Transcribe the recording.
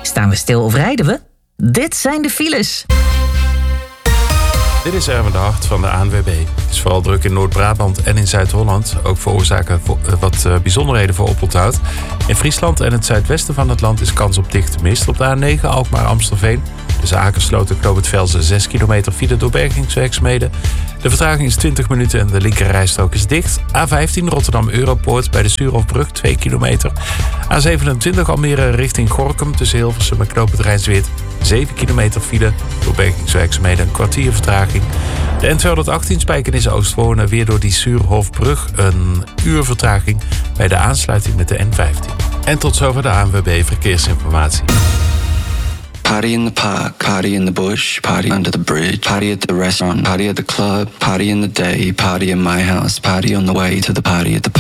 Staan we stil of rijden we? Dit zijn de files. Dit is Erwin de Hart van de ANWB. Het is vooral druk in Noord-Brabant en in Zuid-Holland. Ook veroorzaken wat bijzonderheden voor oponthoud. In Friesland en het zuidwesten van het land is kans op dichte mist. Op de A9 Alkmaar-Amstelveen. Tussen Akersloot en Knoop het Velzen 6 kilometer file door bergingswerkzaamheden. De vertraging is 20 minuten en de linkerrijstrook is dicht. A15 Rotterdam-Europoort bij de Suurhofbrug 2 kilometer. A27 Almere richting Gorinchem tussen Hilversum en Knoop het Rijnsweerd 7 kilometer file door bergingswerkzaamheden, een kwartier vertraging. De N218 Spijkenisse-Oostwonen weer door die Suurhofbrug een uur vertraging bij de aansluiting met de N15. En tot zover de ANWB Verkeersinformatie. Party in the park, party in the bush, party under the bridge, party at the restaurant, party at the club, party in the day, party in my house, party on the way to the party at the